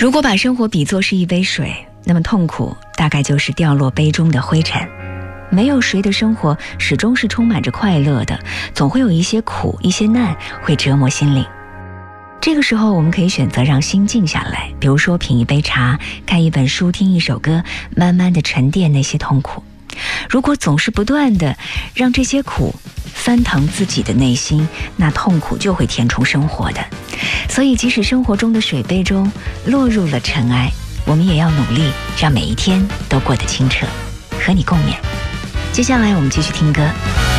如果把生活比作是一杯水，那么痛苦大概就是掉落杯中的灰尘。没有谁的生活始终是充满着快乐的，总会有一些苦，一些难会折磨心灵。这个时候我们可以选择让心静下来，比如说品一杯茶，看一本书，听一首歌，慢慢地沉淀那些痛苦。如果总是不断地让这些苦翻腾自己的内心，那痛苦就会填充生活的。所以即使生活中的水杯中落入了尘埃，我们也要努力让每一天都过得清澈。和你共勉。接下来我们继续听歌。